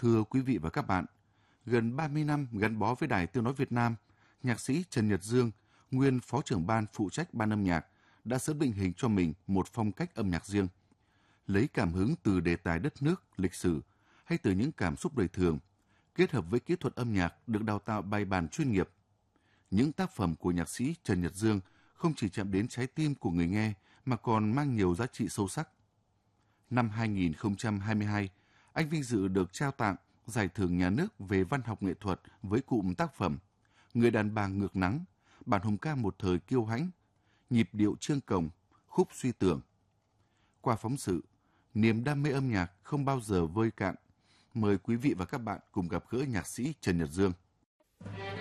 Thưa quý vị và các bạn, gần 30 năm gắn bó với Đài Tiếng nói Việt Nam, nhạc sĩ Trần Nhật Dương, nguyên phó trưởng ban phụ trách ban âm nhạc, đã sớm định hình cho mình một phong cách âm nhạc riêng. Lấy cảm hứng từ đề tài đất nước, lịch sử hay từ những cảm xúc đời thường, kết hợp với kỹ thuật âm nhạc được đào tạo bài bản chuyên nghiệp. Những tác phẩm của nhạc sĩ Trần Nhật Dương không chỉ chạm đến trái tim của người nghe mà còn mang nhiều giá trị sâu sắc. Năm 2022, anh vinh dự được trao tặng Giải thưởng Nhà nước về văn học nghệ thuật với cụm tác phẩm Người đàn bà ngược nắng, bản hùng ca một thời kiêu hãnh, Nhịp điệu Trương Cồng, Khúc suy tưởng. Qua phóng sự, niềm đam mê âm nhạc không bao giờ vơi cạn. Mời quý vị và các bạn cùng gặp gỡ nhạc sĩ Trần Nhật Dương.